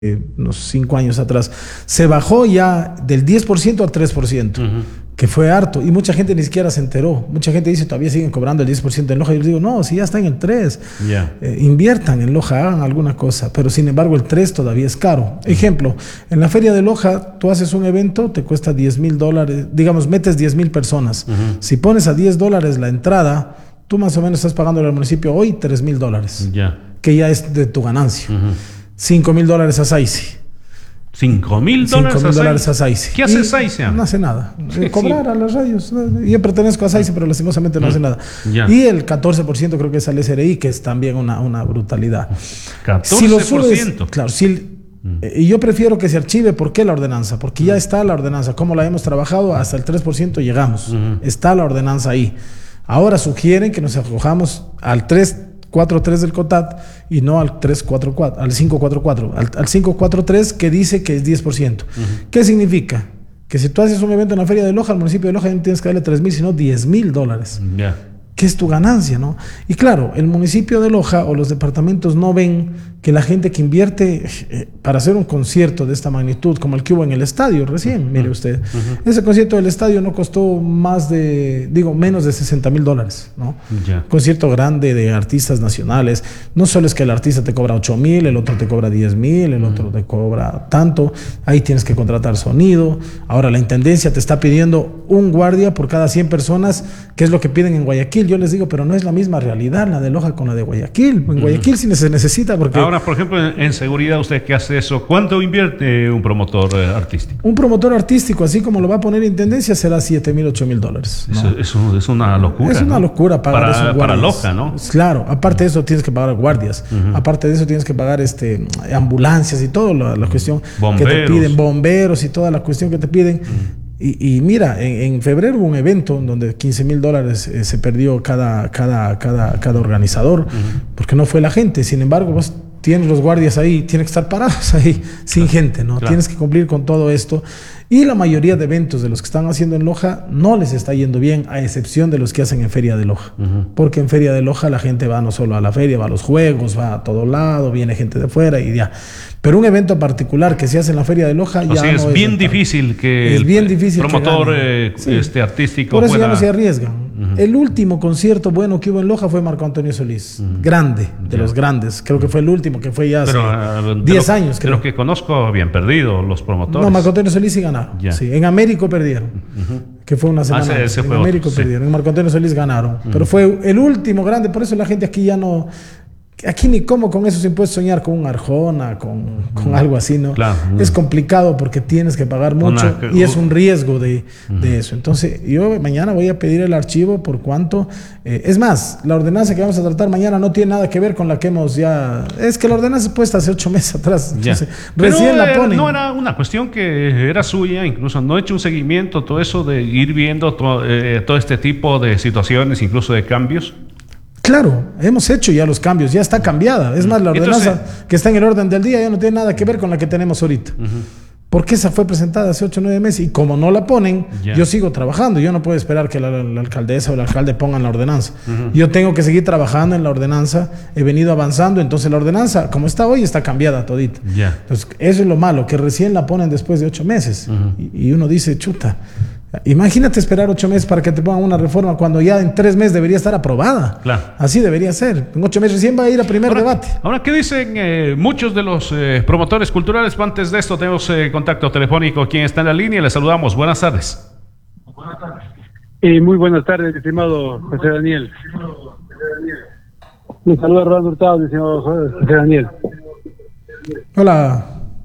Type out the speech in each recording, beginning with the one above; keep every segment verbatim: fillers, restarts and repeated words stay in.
eh, unos cinco años atrás, se bajó ya del diez por ciento al tres por ciento, uh-huh. que fue harto, y mucha gente ni siquiera se enteró. Mucha gente dice, todavía siguen cobrando el diez por ciento en Loja. Yo les digo, no, si ya está en el tres, yeah. eh, inviertan en Loja, hagan alguna cosa, pero sin embargo el tres todavía es caro. Uh-huh. Ejemplo, en la feria de Loja, tú haces un evento, te cuesta diez mil dólares, digamos, metes diez mil personas. Uh-huh. Si pones a diez dólares la entrada, tú más o menos estás pagando al municipio hoy tres mil dólares, yeah. que ya es de tu ganancia. Uh-huh. cinco mil dólares a Saizi. cinco mil dólares a Saizi. ¿Qué hace Saizi? No hace nada. Sí, Cobrar sí. a las radios. Yo pertenezco a Saizi, pero lastimosamente no mm. hace nada. Ya. Y el catorce por ciento creo que es al S R I, que es también una, una brutalidad. catorce por ciento. Si lo subes, claro, si, mm. eh, y yo prefiero que se archive. ¿Por qué la ordenanza? Porque mm. ya está la ordenanza. Como la hemos trabajado, hasta el tres por ciento llegamos. Mm. Está la ordenanza ahí. Ahora sugieren que nos acojamos al tres cuatro tres del COTAD y no al tres cuatro cuatro, al cinco cuatro cuatro, al, al cinco cuatro tres, que dice que es diez por ciento. Uh-huh. ¿Qué significa? Que si tú haces un evento en la feria de Loja, al municipio de Loja ya no tienes que darle tres mil, sino diez mil dólares. Ya. Yeah. ¿Qué es tu ganancia, no? Y claro, el municipio de Loja o los departamentos no ven que la gente que invierte eh, para hacer un concierto de esta magnitud, como el que hubo en el estadio recién, uh-huh. mire usted, uh-huh. ese concierto del estadio no costó más de, digo, menos de sesenta mil dólares, ¿no? Yeah. Concierto grande de artistas nacionales. No solo es que el artista te cobra ocho mil, el otro te cobra diez mil, el uh-huh. otro te cobra tanto. Ahí tienes que contratar sonido. Ahora la intendencia te está pidiendo un guardia por cada cien personas, que es lo que piden en Guayaquil. Yo les digo, pero no es la misma realidad la de Loja con la de Guayaquil. En Guayaquil uh-huh. sí se necesita porque... Ahora, por ejemplo, en, en seguridad, usted que hace eso, ¿cuánto invierte un promotor eh, artístico? Un promotor artístico, así como lo va a poner Intendencia, será siete mil, ocho mil dólares. ¿No? Eso, eso es una locura. Es una ¿no? locura pagar para, esos guardias. Para Loja, ¿no? Claro, aparte de eso tienes que pagar guardias. Uh-huh. Aparte de eso tienes que pagar este, ambulancias y todo, la, la cuestión bomberos. que te piden, bomberos y toda la cuestión que te piden. Uh-huh. Y, y mira, en, en febrero hubo un evento donde quince mil dólares eh, se perdió cada, cada, cada, cada organizador, uh-huh. porque no fue la gente. Sin embargo, vos tienes los guardias ahí, tienen que estar parados ahí, sin claro, gente, ¿no? Claro. Tienes que cumplir con todo esto. Y la mayoría de eventos de los que están haciendo en Loja no les está yendo bien, a excepción de los que hacen en Feria de Loja. Uh-huh. Porque en Feria de Loja la gente va no solo a la feria, va a los juegos, va a todo lado, viene gente de fuera y ya. Pero un evento particular que se hace en la Feria de Loja o ya sea, no es es bien difícil que es bien difícil el promotor que eh, sí. este artístico por eso pueda... ya no se arriesgan. Uh-huh. El último concierto bueno que hubo en Loja fue Marco Antonio Solís, uh-huh. grande, de yeah. los grandes. Creo que fue el último, que fue ya hace diez años. De lo que conozco habían perdido los promotores. No, Marco Antonio Solís sí ganaron. Yeah. Sí, en Américo perdieron, uh-huh. que fue una semana. Ah, ese, ese en Américo otro, perdieron, sí. en Marco Antonio Solís ganaron. Uh-huh. Pero fue el último grande, por eso la gente aquí ya no... Aquí ni cómo con esos impuestos soñar con un Arjona, con, con mm. algo así, ¿no? Claro. Es complicado porque tienes que pagar mucho Una, y es un riesgo de, uh-huh. de eso. Entonces, yo mañana voy a pedir el archivo por cuánto. Eh, es más, la ordenanza que vamos a tratar mañana no tiene nada que ver con la que hemos ya. Es que la ordenanza es puesta hace ocho meses atrás. Entonces, recién Pero la ponen. No era una cuestión que era suya, incluso no he hecho un seguimiento, todo eso de ir viendo to, eh, todo este tipo de situaciones, incluso de cambios. Claro, hemos hecho ya los cambios, ya está cambiada. Es más, la ordenanza Entonces, que está en el orden del día ya no tiene nada que ver con la que tenemos ahorita. Uh-huh. Porque esa fue presentada hace ocho o nueve meses y como no la ponen, yeah. yo sigo trabajando. Yo no puedo esperar que la, la alcaldesa o el alcalde pongan la ordenanza. Uh-huh. Yo tengo que seguir trabajando en la ordenanza. He venido avanzando, entonces la ordenanza, como está hoy, está cambiada todita. Yeah. Entonces, eso es lo malo, que recién la ponen después de ocho meses. Uh-huh. y, y uno dice, chuta, imagínate esperar ocho meses para que te pongan una reforma cuando ya en tres meses debería estar aprobada. Claro. Así debería ser. En ocho meses recién va a ir a primer ahora, debate. Ahora, ¿qué dicen eh, muchos de los eh, promotores culturales? Antes de esto tenemos eh, contacto telefónico. ¿Quién está en la línea? Le saludamos. Buenas tardes. Buenas tardes. Eh, muy buenas tardes, estimado José Daniel. Le saluda Rolando Hurtado, estimado José Daniel. Hola.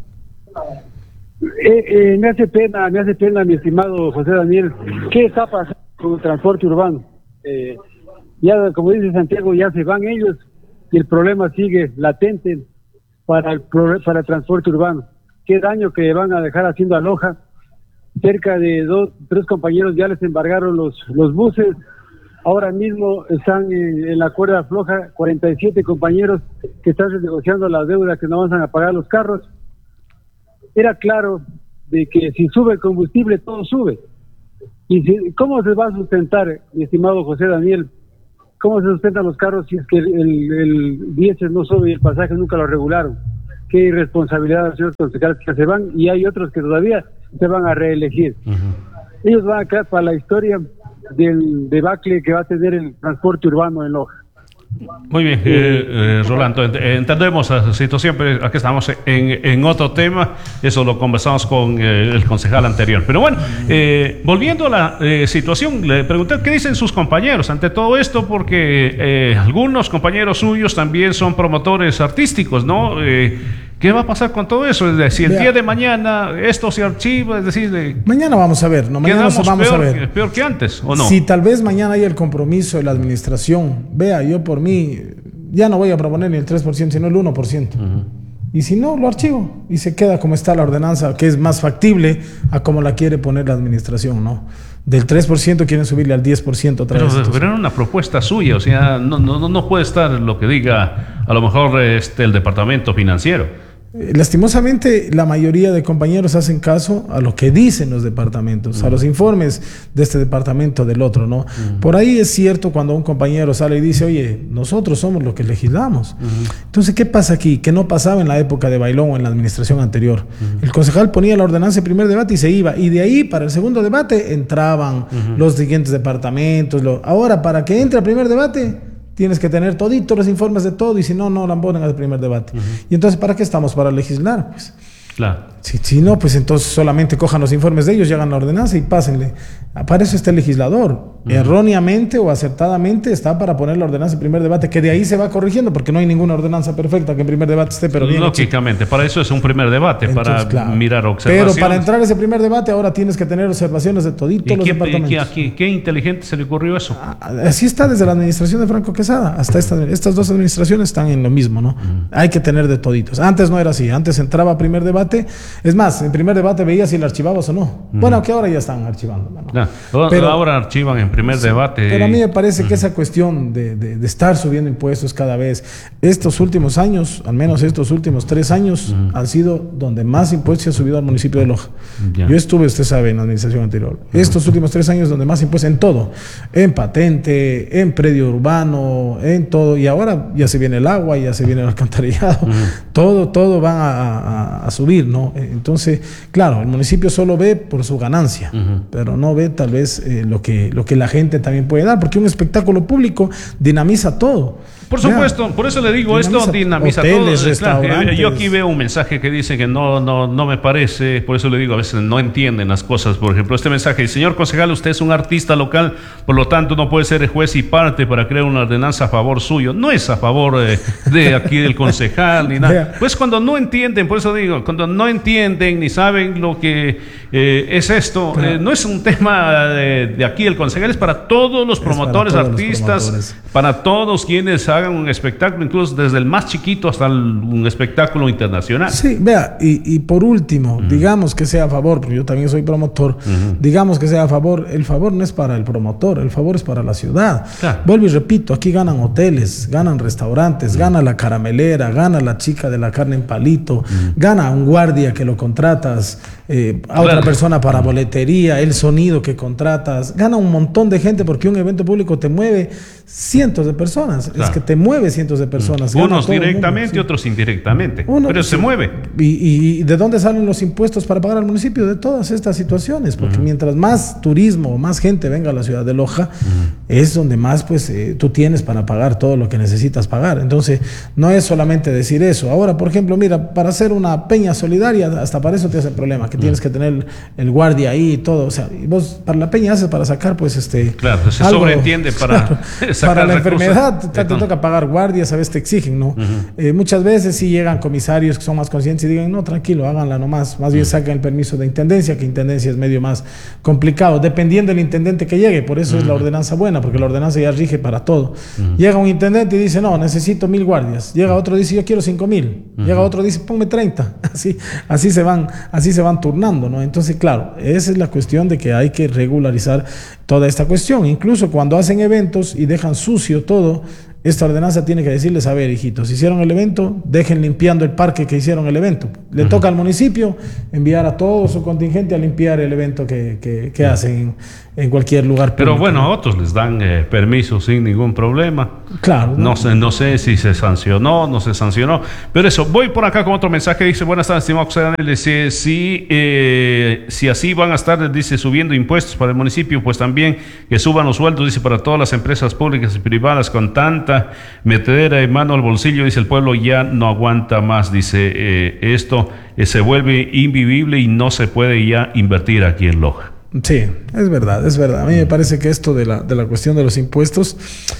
Eh, eh, me hace pena, me hace pena, mi estimado José Daniel, ¿qué está pasando con el transporte urbano? Eh, ya, como dice Santiago, ya se van ellos y el problema sigue latente para el, para el transporte urbano. ¿Qué daño que van a dejar haciendo a Loja? Cerca de dos, tres compañeros ya les embargaron los, los buses. Ahora mismo están en, en la cuerda floja cuarenta y siete compañeros que están renegociando la deuda que no van a pagar los carros. Era claro de que si sube el combustible, todo sube. ¿Y si, cómo se va a sustentar, mi estimado José Daniel? ¿Cómo se sustentan los carros si es que el, el, el diésel no sube y el pasaje nunca lo regularon? qué irresponsabilidad de los concejales que se van, y hay otros que todavía se van a reelegir. Uh-huh. Ellos van a quedar para la historia del debacle que va a tener el transporte urbano en Loja. Muy bien, eh, eh, Rolando, entendemos la situación, pero aquí estamos en, en otro tema, eso lo conversamos con eh, el concejal anterior. Pero bueno, eh, volviendo a la eh, situación, le pregunté qué dicen sus compañeros ante todo esto, porque eh, algunos compañeros suyos también son promotores artísticos, ¿no? Eh, ¿Qué va a pasar con todo eso? Es decir, el Vea, día de mañana esto se archiva, es decir... De, mañana vamos a ver, no mañana vamos peor, a ver. Peor que antes, ¿o no? Si tal vez mañana hay el compromiso de la administración, vea, yo por mí ya no voy a proponer ni el tres por ciento, sino el uno por ciento. Uh-huh. Y si no, lo archivo y se queda como está la ordenanza, que es más factible a como la quiere poner la administración, ¿no? Del tres por ciento quieren subirle al diez por ciento otra pero, vez. Pero era una propuesta suya, o sea, no, no, no puede estar lo que diga a lo mejor este, el departamento financiero. Lastimosamente, la mayoría de compañeros hacen caso a lo que dicen los departamentos, uh-huh. a los informes de este departamento del otro, ¿no? Uh-huh. Por ahí es cierto cuando un compañero sale y dice, oye, nosotros somos los que legislamos. Uh-huh. Entonces, ¿qué pasa aquí? Que no pasaba en la época de Bailón o en la administración anterior. Uh-huh. El concejal ponía la ordenanza en primer debate y se iba, y de ahí para el segundo debate entraban uh-huh. los siguientes departamentos. Lo... Ahora, para que entre al primer debate... tienes que tener toditos los informes de todo, y si no, no la ponen al primer debate. Uh-huh. Y entonces, ¿para qué estamos? Para legislar, pues. Claro. Si, si no, pues entonces solamente cojan los informes de ellos, llegan la ordenanza y pásenle. Para eso está el legislador. Uh-huh. Erróneamente o acertadamente está para poner la ordenanza en primer debate, que de ahí se va corrigiendo, porque no hay ninguna ordenanza perfecta que en primer debate esté, pero bien. Lógicamente, hecho. Para eso es un primer debate, entonces, para claro. mirar observaciones. Pero para entrar a ese primer debate ahora tienes que tener observaciones de toditos los qué, departamentos. ¿qué, qué, ¿Qué inteligente se le ocurrió eso? Así está desde la administración de Franco Quesada hasta esta, estas dos administraciones están en lo mismo, ¿no? Uh-huh. Hay que tener de toditos. Antes no era así, antes entraba a primer debate, es más, en primer debate veías si la archivabas o no. Uh-huh. Bueno, que ahora ya están archivando, ¿no? No, pero ahora archivan en primer sí, debate. Pero a mí me parece uh-huh. que esa cuestión de, de, de estar subiendo impuestos cada vez, estos últimos años, al menos estos últimos tres años, uh-huh. han sido donde más impuestos se ha subido al municipio de Loja. Yeah. Yo estuve, usted sabe, en la administración anterior. Uh-huh. Estos últimos tres años donde más impuestos, en todo, en patente, en predio urbano, en todo, y ahora ya se viene el agua, ya se viene el alcantarillado, uh-huh. todo, todo va a, a, a subir, ¿no? Entonces, claro, el municipio solo ve por su ganancia, uh-huh. pero no ve tal vez eh, lo que, lo que la gente también puede dar, porque un espectáculo público dinamiza todo. Por supuesto, Vea, por eso le digo, dinamiza, esto dinamiza hoteles, todo. Restaurantes. Claro, yo aquí veo un mensaje que dice que no, no, no me parece, por eso le digo, a veces no entienden las cosas. Por ejemplo, este mensaje, señor concejal, usted es un artista local, por lo tanto no puede ser juez y parte para crear una ordenanza a favor suyo. No es a favor eh, de aquí del concejal ni nada. Vea. Pues cuando no entienden, por eso digo, cuando no entienden ni saben lo que eh, es esto, claro. eh, no es un tema de, de aquí el concejal, es para todos los promotores, todos artistas, los promotores. Para todos quienes hagan un espectáculo, incluso desde el más chiquito hasta el, un espectáculo internacional. Sí, vea, y, y por último, uh-huh. digamos que sea a favor, porque yo también soy promotor, uh-huh. digamos que sea a favor, el favor no es para el promotor, el favor es para la ciudad. Claro. Vuelvo y repito, aquí ganan hoteles, ganan restaurantes, uh-huh. gana la caramelera, gana la chica de la carne en palito, uh-huh. gana un guardia que lo contratas, eh, a claro. otra persona para boletería, el sonido que contratas, gana un montón de gente, porque un evento público te mueve cientos de personas, claro. es que te mueve cientos de personas. Unos directamente, mundo, sí. otros indirectamente, Uno, pero sí. se mueve. Y, ¿Y de dónde salen los impuestos para pagar al municipio? De todas estas situaciones, porque uh-huh. mientras más turismo, más gente venga a la ciudad de Loja, uh-huh. es donde más pues eh, tú tienes para pagar todo lo que necesitas pagar. Entonces, no es solamente decir eso. Ahora, por ejemplo, mira, para hacer una peña solidaria, hasta para eso te hace problema, que uh-huh. tienes que tener el, el guardia ahí y todo. O sea, y vos para la peña haces para sacar, pues, este... Claro, se algo, sobreentiende para... Claro, para la enfermedad te, te toca pagar guardias, a veces te exigen, ¿no? Uh-huh. Eh, muchas veces sí llegan comisarios que son más conscientes y digan, no, tranquilo, háganla nomás, más bien uh-huh. saquen el permiso de intendencia, que intendencia es medio más complicado, dependiendo del intendente que llegue, por eso uh-huh. es la ordenanza buena, porque la ordenanza ya rige para todo. Uh-huh. Llega un intendente y dice, no, necesito mil guardias, llega otro y dice, yo quiero cinco mil, uh-huh. llega otro y dice, ponme treinta, así, así, se van, así se van turnando, ¿no? Entonces, claro, esa es la cuestión de que hay que regularizar toda esta cuestión, incluso cuando hacen eventos y dejan sucio todo, esta ordenanza tiene que decirles, a ver, hijitos, hicieron el evento, dejen limpiando el parque que hicieron el evento. Le uh-huh. toca al municipio enviar a todo su contingente a limpiar el evento que, que, que hacen en cualquier lugar público. Pero bueno, a otros les dan eh, permiso sin ningún problema. Claro. No, no sé, no sé si se sancionó, no se sancionó. Pero eso, voy por acá con otro mensaje. Dice, buenas tardes, estimado José Daniel. Dice, si, eh, si así van a estar, dice, subiendo impuestos para el municipio, pues también que suban los sueldos, dice, para todas las empresas públicas y privadas con tanta metedera de mano al bolsillo. Dice, el pueblo ya no aguanta más. Dice, eh, esto eh, se vuelve invivible y no se puede ya invertir aquí en Loja. Sí, es verdad, es verdad. A mí me parece que esto de la, de la cuestión de los impuestos,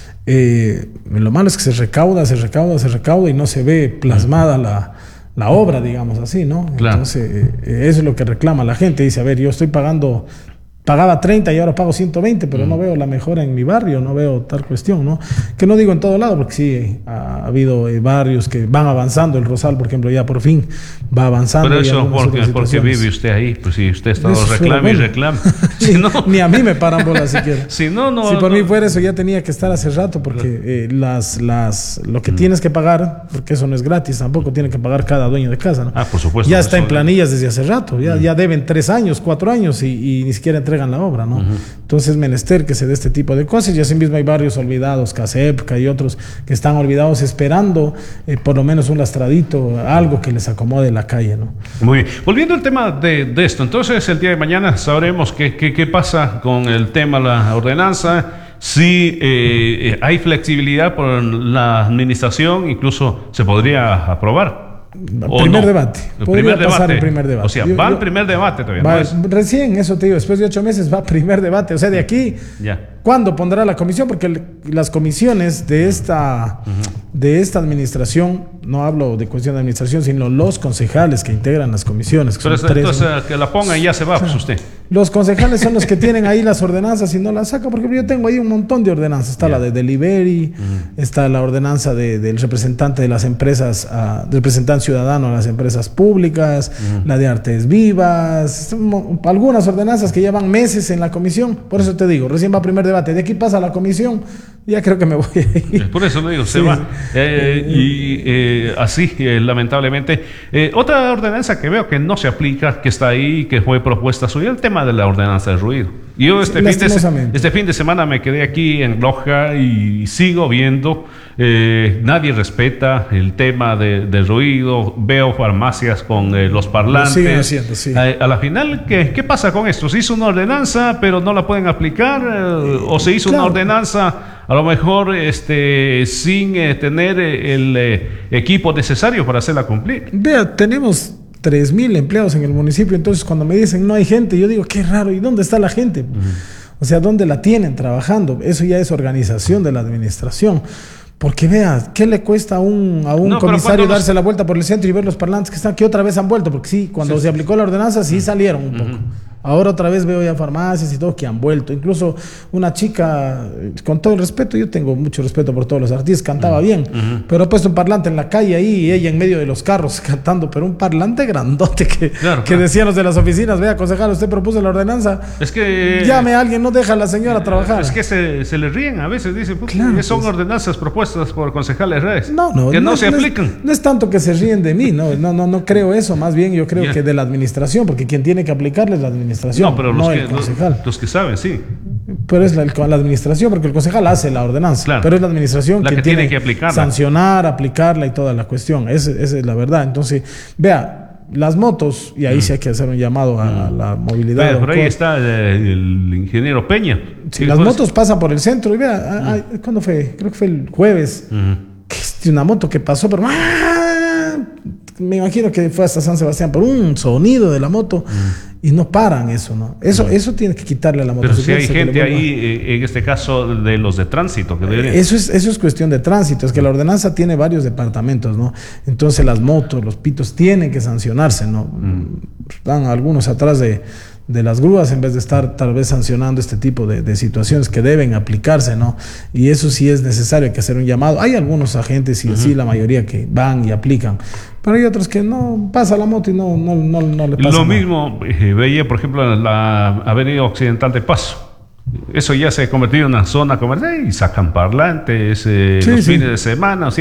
eh, lo malo es que se recauda, se recauda, se recauda y no se ve plasmada la, la obra, digamos así, ¿no? Claro. Entonces, eh, eso es lo que reclama la gente. Dice, a ver, yo estoy pagando... Pagaba treinta y ahora pago ciento veinte, pero mm. no veo la mejora en mi barrio, no veo tal cuestión, ¿no? Que no digo en todo lado, porque sí, ha, ha habido eh, barrios que van avanzando. El Rosal, por ejemplo, ya por fin va avanzando. Pero eso porque, porque vive usted ahí, pues si usted está reclame y reclame. Si no, ni a mí me paran bolas siquiera. Si no, no. Si por no. mí fuera eso ya tenía que estar hace rato, porque eh, las, las, lo que mm. tienes que pagar, porque eso no es gratis, tampoco tiene que pagar cada dueño de casa, ¿no? Ah, por supuesto. Ya está en planillas desde hace rato, ya, mm. ya deben tres años, cuatro años y, y ni siquiera entregan la obra, ¿no? Uh-huh. Entonces, menester que se dé este tipo de cosas. Y así mismo hay barrios olvidados, Casepca y otros que están olvidados esperando eh, por lo menos un lastradito, algo que les acomode la calle, ¿no? Muy bien. Volviendo al tema de, de esto, entonces el día de mañana sabremos qué, qué, qué pasa con el tema, la ordenanza. Si eh, hay flexibilidad por la administración, incluso se podría aprobar. Primer no? debate. El Podría primer pasar debate. el primer debate. O sea, yo, va yo, al primer debate todavía. Va, ¿no es? Recién, eso te digo, después de ocho meses va primer debate. O sea, de aquí, ya. ¿cuándo pondrá la comisión? Porque el, las comisiones de esta, uh-huh. de esta administración, no hablo de cuestión de administración, sino los concejales que integran las comisiones. Que Pero son entonces, tres, ¿no? Que la pongan y ya se va, o sea, pues usted. Los concejales son los que tienen ahí las ordenanzas y no las sacan, porque yo tengo ahí un montón de ordenanzas. Está yeah. la de Delivery, uh-huh. está la ordenanza de, del representante de las empresas, uh, del representante ciudadano a las empresas públicas, uh-huh. la de Artes Vivas, algunas ordenanzas que llevan meses en la comisión. Por eso te digo, recién va a primer debate, de aquí pasa a la comisión, ya creo que me voy a ir. Por eso le digo, se sí, va. Sí. Eh, y eh, así, eh, lamentablemente. Eh, otra ordenanza que veo que no se aplica, que está ahí, que fue propuesta suya, el tema de la ordenanza de ruido. Yo este, fin de, este fin de semana me quedé aquí en Loja y sigo viendo, eh, nadie respeta el tema de, de ruido, veo farmacias con eh, los parlantes. Lo haciendo, sí. a, a la final, ¿qué, ¿qué pasa con esto? ¿Se hizo una ordenanza pero no la pueden aplicar? Eh, ¿O se hizo claro. una ordenanza a lo mejor este, sin eh, tener el eh, equipo necesario para hacerla cumplir? Vea, tenemos tres mil empleados en el municipio, entonces cuando me dicen no hay gente, yo digo, qué raro, ¿y dónde está la gente? Uh-huh. O sea, ¿dónde la tienen trabajando? Eso ya es organización de la administración. Porque vea, ¿qué le cuesta a un, a un no, comisario darse los... la vuelta por el centro y ver los parlantes que están, que otra vez han vuelto? Porque sí, cuando sí, se aplicó la ordenanza sí uh-huh. salieron un poco. Uh-huh. Ahora otra vez veo ya farmacias y todo que han vuelto. Incluso una chica, con todo el respeto, yo tengo mucho respeto por todos los artistas, cantaba uh-huh. bien, uh-huh. pero ha puesto un parlante en la calle ahí y ella en medio de los carros cantando, pero un parlante grandote que, claro, que claro. decían los de las oficinas, vea, concejal, usted propuso la ordenanza, es que llame a alguien, no deja a la señora trabajar. Es que se, se le ríen a veces, dicen, claro, son pues, ordenanzas propuestas por concejales redes, no, no, que no, no se no aplican. Es, no es tanto que se ríen de mí, no, no, no, no creo eso, más bien yo creo yeah. que de la administración, porque quien tiene que aplicarle es la administración. No, pero los no que, el concejal. Los, los que saben, sí. Pero es la, la administración, porque el concejal hace la ordenanza, claro. pero es la administración la quien que tiene tiene que aplicarla. Sancionar, aplicarla y toda la cuestión. Esa, esa es la verdad. Entonces, vea, las motos, y ahí mm. sí hay que hacer un llamado a mm. la movilidad. Pero por ahí está el, el ingeniero Peña. Sí, las pues, motos pasan por el centro y vea, mm. ay, ¿cuándo fue? Creo que fue el jueves. Mm. Que es una moto que pasó, pero ¡ah! Me imagino que fue hasta San Sebastián por un sonido de la moto mm. y no paran eso, ¿no? Eso, mm. eso tiene que quitarle a la moto. Pero si hay gente ahí, en este caso de los de tránsito, que deberían... Eso es, eso es cuestión de tránsito, es que la ordenanza tiene varios departamentos, ¿no? Entonces las motos, los pitos tienen que sancionarse, ¿no? Mm. Están algunos atrás de, de las grúas en vez de estar tal vez sancionando este tipo de, de situaciones que deben aplicarse, ¿no? Y eso sí es necesario, hay que hacer un llamado. Hay algunos agentes, y uh-huh. sí, la mayoría que van y aplican, pero hay otros que no, pasa la moto y no, no, no, no le pasa Lo nada. mismo eh, veía, por ejemplo, en la Avenida Occidental de Paso. Eso ya se ha convertido en una zona comercial y sacan parlantes eh, sí, los sí. fines de semana, o sea...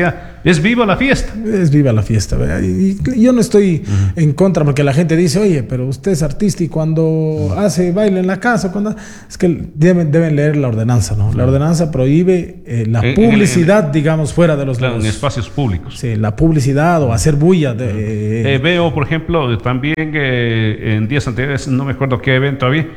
Es viva la fiesta. Es viva la fiesta. ¿Verdad? Y, y yo no estoy uh-huh. en contra, porque la gente dice, oye, pero usted es artista y cuando uh-huh. hace baile en la casa, cuando... es que deben, deben leer la ordenanza, ¿no? Uh-huh. La ordenanza prohíbe eh, la en, publicidad, en, en, digamos, fuera de los... Claro, en espacios públicos. Sí, la publicidad o hacer bulla. De, uh-huh. eh, eh, veo, por ejemplo, también eh, en días anteriores, no me acuerdo qué evento había,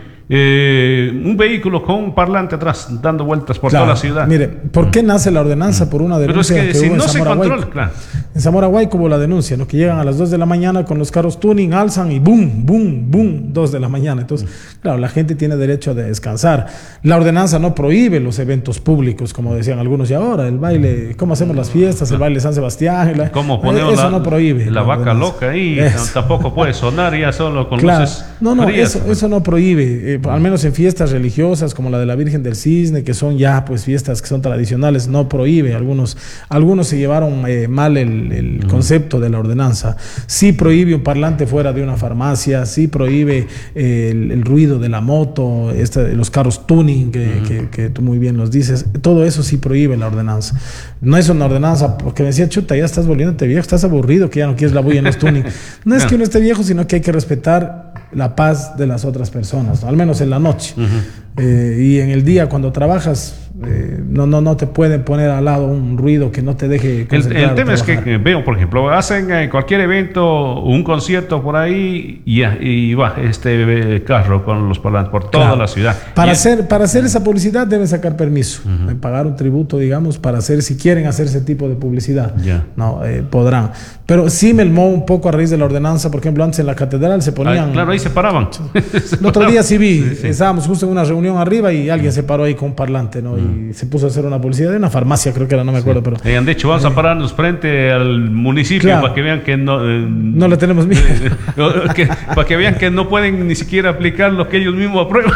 Eh, un vehículo con un parlante atrás dando vueltas por claro, toda la ciudad. Mire, ¿por qué nace la ordenanza? Mm. Por una denuncia Pero es que, que si hubo no en se Zamora controla, Guayco. claro. En Zamora Guayco hubo la denuncia, ¿no? Que llegan a las dos de la mañana con los carros tuning, alzan y boom, boom, boom, dos de la mañana. Entonces, mm. claro, la gente tiene derecho a descansar. La ordenanza no prohíbe los eventos públicos, como decían algunos, y ahora el baile, ¿cómo hacemos las fiestas? El baile de San Sebastián. La, ¿Cómo ponemos eso la, no prohíbe. La, la vaca loca ahí, no, tampoco puede sonar ya solo con claro. luces. No, no, frías, eso, eso no prohíbe, eh, al menos en fiestas religiosas como la de la Virgen del Cisne, que son ya pues fiestas que son tradicionales, no prohíbe. Algunos, algunos se llevaron eh, mal el, el uh-huh. concepto de la ordenanza. Sí prohíbe un parlante fuera de una farmacia, sí prohíbe eh, el, el ruido de la moto, este, los carros tuning, que, uh-huh. que, que tú muy bien los dices, todo eso sí prohíbe la ordenanza. No es una ordenanza porque me decía, chuta, ya estás volviéndote viejo, estás aburrido, que ya no quieres la bulla en los tuning. No es que uno esté viejo, sino que hay que respetar la paz de las otras personas, ¿no? Al menos en la noche. Uh-huh. eh, y en el día cuando trabajas eh, no, no, no te pueden poner al lado un ruido que no te deje concentrar. El, el tema es que, que veo, por ejemplo, hacen eh, cualquier evento, un concierto por ahí y, y va este eh, carro con los parlantes por toda claro. la ciudad. Para y hacer, para hacer esa publicidad deben sacar permiso, uh-huh. pagar un tributo, digamos, para hacer, si quieren hacer ese tipo de publicidad, yeah. no eh, podrán. Pero sí me elmó un poco a raíz de la ordenanza. Por ejemplo, antes en la catedral se ponían... Ay, claro, ahí se paraban. se el otro día sí vi, sí, sí. estábamos justo en una reunión arriba y alguien se paró ahí con un parlante, ¿no? Uh-huh. Y se puso a hacer una publicidad de una farmacia, creo que era, no me acuerdo, sí. pero... Eh, han dicho, vamos eh, a pararnos frente al municipio claro. para que vean que no... Eh, no le tenemos miedo. que, para que vean que no pueden ni siquiera aplicar lo que ellos mismos aprueban.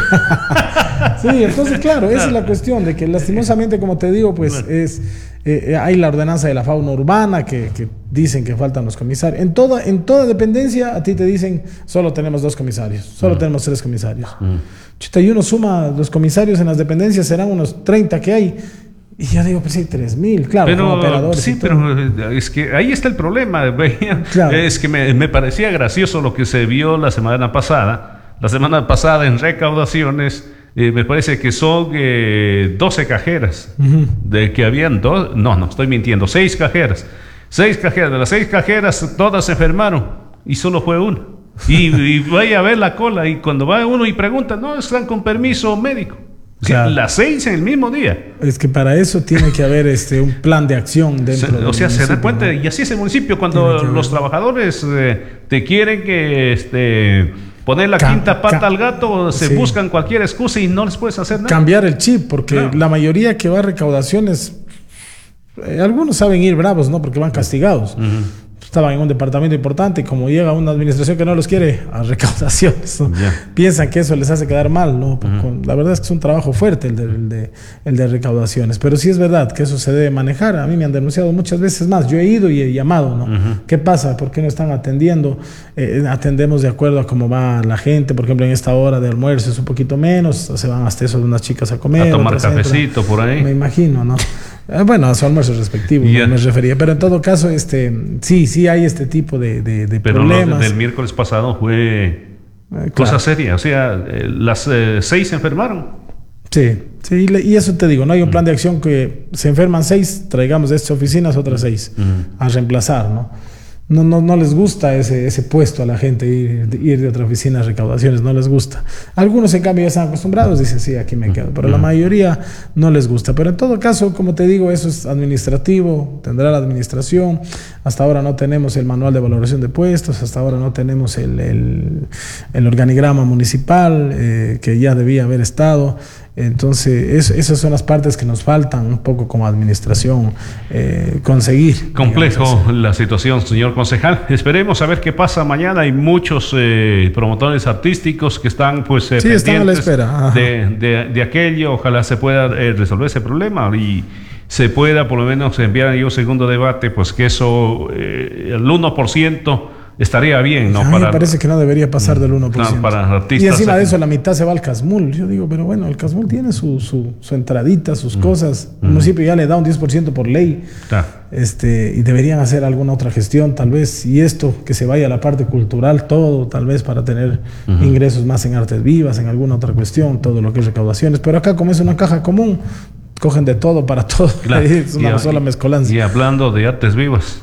Sí, entonces claro, esa es la cuestión, de que lastimosamente, como te digo, pues bueno. es... Eh, hay la ordenanza de la fauna urbana que, que dicen que faltan los comisarios. En toda, en toda dependencia a ti te dicen solo tenemos dos comisarios, solo uh-huh. tenemos tres comisarios. Uh-huh. Chuta, y uno suma los comisarios en las dependencias, serán unos treinta que hay. Y yo digo, pues sí, tres mil, claro, pero, como operadores. Sí, pero es que ahí está el problema. Claro. Es que me, me parecía gracioso lo que se vio la semana pasada. La semana pasada en recaudaciones... Eh, me parece que son eh, doce cajeras, uh-huh. de que habían dos, no, no, estoy mintiendo, seis cajeras, seis cajeras, de las seis cajeras todas se enfermaron y solo fue una. Y, y vaya a ver la cola y cuando va uno y pregunta, no, están con permiso médico. Claro. Las seis en el mismo día. Es que para eso tiene que haber este un plan de acción dentro se, del O sea, se da cuenta, ¿no? Y así es el municipio cuando los trabajadores eh, te quieren que este poner la Cam- quinta pata al gato, se sí. buscan cualquier excusa y no les puedes hacer nada. Cambiar el chip, porque claro. la mayoría que va a recaudaciones, eh, algunos saben ir bravos, ¿no? Porque van castigados. Uh-huh. Estaban en un departamento importante y como llega una administración que no los quiere, a recaudaciones, ¿no? Yeah. Piensan que eso les hace quedar mal, ¿no? Uh-huh. La verdad es que es un trabajo fuerte el de, el, de, el de recaudaciones, pero sí es verdad que eso se debe manejar. A mí me han denunciado muchas veces más, yo he ido y he llamado, ¿no? Uh-huh. ¿Qué pasa? ¿Por qué no están atendiendo? Eh, atendemos de acuerdo a cómo va la gente, por ejemplo en esta hora de almuerzo es un poquito menos, se van hasta eso de unas chicas a comer. A tomar cafecito entra, por ahí. Me imagino, ¿no? Bueno, a su almuerzo respectivo, yeah. me refería. Pero en todo caso, este, sí, sí hay este tipo de, de, de pero problemas. Pero del miércoles pasado fue eh, claro. cosa seria. O sea, eh, las eh, seis se enfermaron. Sí, sí, y eso te digo, no hay un plan de acción que se enferman seis, traigamos de estas oficinas otras seis uh-huh. a reemplazar, ¿no? No, no, no les gusta ese, ese puesto a la gente, ir, ir de otra oficina a recaudaciones, no les gusta. Algunos en cambio ya están acostumbrados, dicen sí, aquí me quedo, pero la mayoría no les gusta. Pero en todo caso, como te digo, eso es administrativo, tendrá la administración. Hasta ahora no tenemos el manual de valoración de puestos, hasta ahora no tenemos el, el, el organigrama municipal, eh, que ya debía haber estado. Entonces, es, esas son las partes que nos faltan un poco como administración eh, conseguir. Complejo la situación, señor concejal. Esperemos a ver qué pasa mañana. Hay muchos eh, promotores artísticos que están pues eh, sí, están a la espera. De, de, de aquello. Ojalá se pueda eh, resolver ese problema y se pueda por lo menos enviar ahí un segundo debate, pues que eso, eh, el uno por ciento estaría bien, ¿no? A mí para, me parece que no debería pasar del uno por ciento. No, para artistas. Y encima de eso la mitad se va al Casmul. Yo digo, pero bueno, el Casmul tiene su, su, su entradita, sus mm. cosas. El mm. municipio ya le da un diez por ciento por ley. Ah. Este, y deberían hacer alguna otra gestión, tal vez. Y esto, que se vaya a la parte cultural, todo, tal vez para tener uh-huh. ingresos más en artes vivas, en alguna otra cuestión, todo lo que es recaudaciones. Pero acá, como es una caja común, cogen de todo para todo. Claro. Es una y, sola mezcolanza. Y hablando de artes vivas,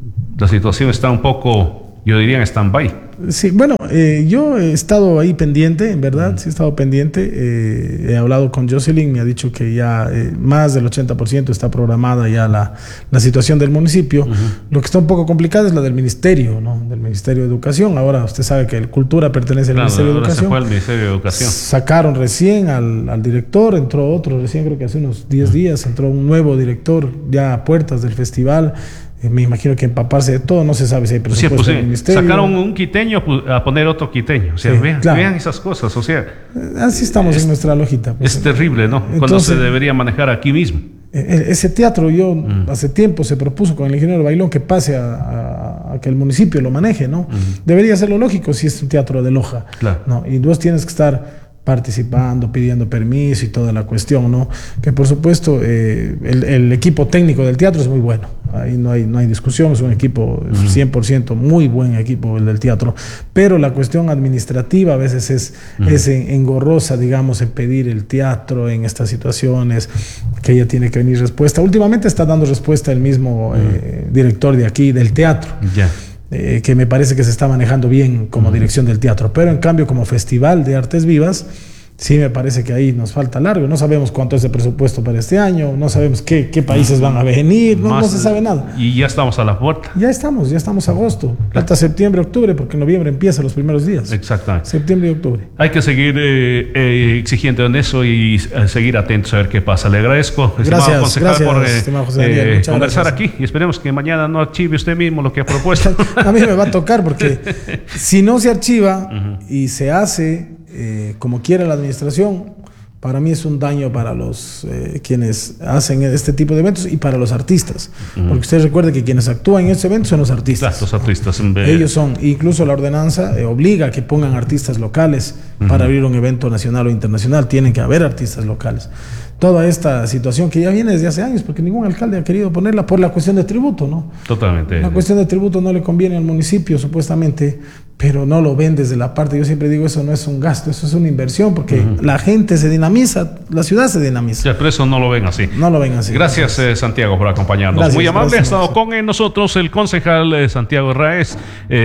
la situación está un poco, yo diría, en stand-by. Sí, bueno, eh, yo he estado ahí pendiente, en verdad, uh-huh. sí he estado pendiente. Eh, he hablado con Jocelyn, me ha dicho que ya eh, más del ochenta por ciento está programada ya la, la situación del municipio. Uh-huh. Lo que está un poco complicado es la del Ministerio, ¿no? Del Ministerio de Educación. Ahora usted sabe que el Cultura pertenece al claro, Ministerio de Educación. Se fue al Ministerio de Educación. Sacaron recién al, al director, entró otro, recién creo que hace unos diez uh-huh. días, entró un nuevo director ya a puertas del festival. Eh, me imagino que empaparse de todo, no se sabe si hay presupuesto o sea, pues, del ministerio. Sacaron un quiteño a poner otro quiteño, o sea, sí, vean, claro. vean esas cosas, o sea. Así estamos es, en nuestra lojita. Pues, es terrible, ¿no? Entonces, cuando se debería manejar aquí mismo. Ese teatro, yo mm. hace tiempo se propuso con el ingeniero Bailón que pase a, a, a que el municipio lo maneje, ¿no? Mm. Debería ser lo lógico si es un teatro de Loja, claro. ¿no? Y vos tienes que estar participando, pidiendo permiso y toda la cuestión, ¿no? Que por supuesto eh, el, el equipo técnico del teatro es muy bueno, ahí no hay, no hay discusión, es un equipo uh-huh. cien por ciento muy buen equipo el del teatro, pero la cuestión administrativa a veces es, uh-huh. es engorrosa, digamos, en pedir el teatro en estas situaciones, que ella tiene que venir respuesta. Últimamente está dando respuesta el mismo uh-huh. eh, director de aquí, del teatro. Ya. Yeah. Eh, que me parece que se está manejando bien como uh-huh. dirección del teatro, pero en cambio como Festival de Artes Vivas sí me parece que ahí nos falta largo, no sabemos cuánto es el presupuesto para este año, no sabemos qué, qué países van a venir, no, Más, no se sabe nada. Y ya estamos a la puerta. Ya estamos, ya estamos a agosto, claro. Hasta septiembre, octubre, porque en noviembre empieza los primeros días. Exactamente. Septiembre y octubre. Hay que seguir eh, eh, exigiendo en eso y eh, seguir atentos a ver qué pasa. Le agradezco, gracias, concejal, gracias, por eh, estimado José Daniel, eh, conversar gracias. Aquí y esperemos que mañana no archive usted mismo lo que ha propuesto. A mí me va a tocar porque si no se archiva uh-huh. y se hace eh, como quiere la administración, para mí es un daño para los eh, quienes hacen este tipo de eventos y para los artistas. Uh-huh. Porque usted recuerde que quienes actúan en este evento son los artistas. Claro, los artistas. Ellos son, incluso la ordenanza eh, obliga a que pongan artistas locales uh-huh. para abrir un evento nacional o internacional. Tienen que haber artistas locales. Toda esta situación que ya viene desde hace años, porque ningún alcalde ha querido ponerla por la cuestión de tributo, ¿no? Totalmente. La cuestión de tributo no le conviene al municipio, supuestamente, pero no lo ven desde la parte. Yo siempre digo, eso no es un gasto, eso es una inversión, porque uh-huh. la gente se dinamiza, la ciudad se dinamiza. Ya, pero eso no lo ven así. No lo ven así. Gracias, eh, Santiago, por acompañarnos. Gracias, Muy amable, gracias, ha estado con nosotros el concejal eh, Santiago Herráez,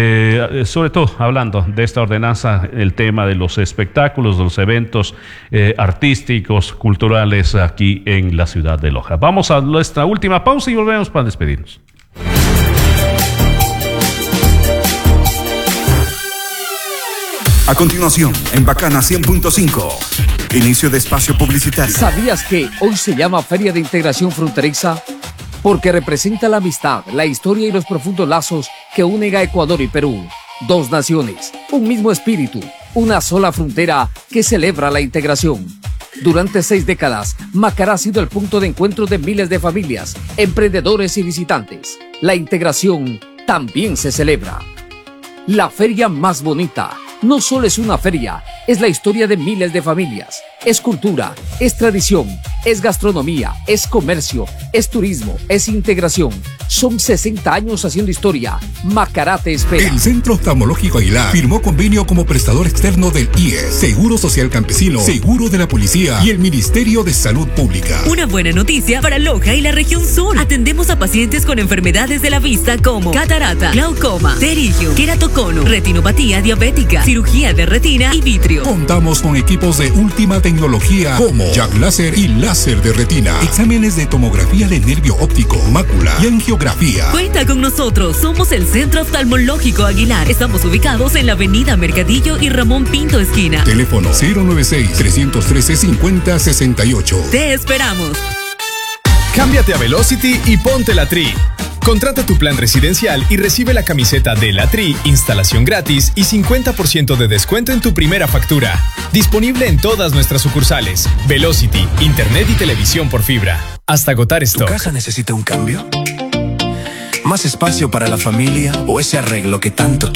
eh, sobre todo hablando de esta ordenanza, el tema de los espectáculos, de los eventos eh, artísticos, culturales, aquí en la ciudad de Loja. Vamos a nuestra última pausa y volvemos para despedirnos. A continuación, en Bacana cien punto cinco, inicio de espacio publicitario. ¿Sabías que hoy se llama Feria de Integración Fronteriza? Porque representa la amistad, la historia y los profundos lazos que unen a Ecuador y Perú. Dos naciones, un mismo espíritu, una sola frontera que celebra la integración. Durante seis décadas, Macará ha sido el punto de encuentro de miles de familias, emprendedores y visitantes. La integración también se celebra. La feria más bonita no solo es una feria, es la historia de miles de familias. Es cultura, es tradición, es gastronomía, es comercio, es turismo, es integración. Son sesenta años haciendo historia. Macará te espera. El Centro Oftalmológico Aguilar firmó convenio como prestador externo del I E S, Seguro Social Campesino, Seguro de la Policía y el Ministerio de Salud Pública. Una buena noticia para Loja y la región sur. Atendemos a pacientes con enfermedades de la vista como catarata, glaucoma, pterigio, queratocono, retinopatía diabética, cirugía de retina y vitrio. Contamos con equipos de última tecnología como Jack Láser y láser de retina, exámenes de tomografía de nervio óptico, mácula y angiografía. Cuenta con nosotros, somos el Centro Oftalmológico Aguilar. Estamos ubicados en la avenida Mercadillo y Ramón Pinto esquina. Teléfono cero noventa y seis, trescientos trece, cincuenta sesenta y ocho. Te esperamos. Cámbiate a Velocity y ponte la Tri. Contrata tu plan residencial y recibe la camiseta de la Tri, instalación gratis y cincuenta por ciento de descuento en tu primera factura. Disponible en todas nuestras sucursales. Velocity, internet y televisión por fibra. Hasta agotar stock. ¿Tu casa necesita un cambio? ¿Más espacio para la familia o ese arreglo que tanto